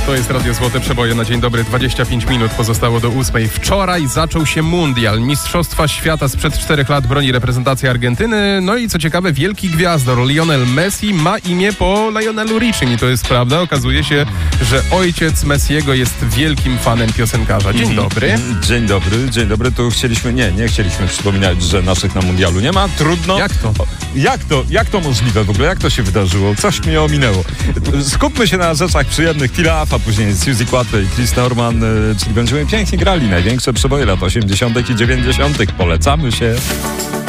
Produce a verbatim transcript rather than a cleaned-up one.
To jest Radio Złote Przeboje na dzień dobry. dwadzieścia pięć minut pozostało do ósmej. Wczoraj zaczął się mundial. Mistrzostwa Świata sprzed czterech lat broni reprezentacji Argentyny. No i co ciekawe, wielki gwiazdor Lionel Messi ma imię po Lionelu Richim. I to jest prawda. Okazuje się, że ojciec Messiego jest wielkim fanem piosenkarza. Dzień dobry. Dzień dobry, dzień dobry. Tu chcieliśmy, nie, nie chcieliśmy przypominać, że naszych na mundialu nie ma. Trudno. Jak to? Jak to, jak to możliwe w ogóle? Jak to się wydarzyło? Coś mnie ominęło. Skupmy się na rzeczach przyjemnych. Tira, a później Suzy Quatro i Chris Norman, czyli będziemy pięknie grali największe przeboje lat osiemdziesiątych i dziewięćdziesiątych. Polecamy się.